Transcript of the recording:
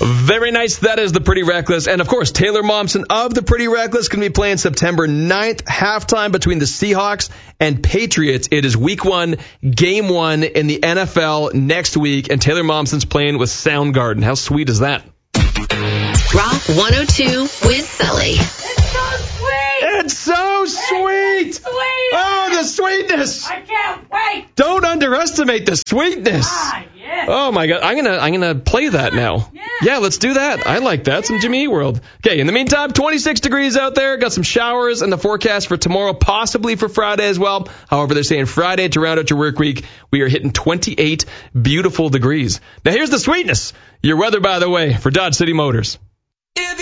Very nice. That is the Pretty Reckless. And, of course, Taylor Momsen of the Pretty Reckless going to be playing September 9th, halftime between the Seahawks and Patriots. It is week 1, game 1 in the NFL next week. And Taylor Momsen's playing with Soundgarden. How sweet is that? Rock 102 with Sully. It's so sweet. Oh, the sweetness. I can't wait. Don't underestimate the sweetness. Yeah. Oh my God, I'm gonna play that now. Yeah, let's do that. I like that. Some Jimmy Eat World. Okay, in the meantime, 26 degrees out there. Got some showers in the forecast for tomorrow, possibly for Friday as well. However, they're saying Friday to round out your work week, we are hitting 28 beautiful degrees. Now here's the sweetness. Your weather, by the way, for Dodge City Motors.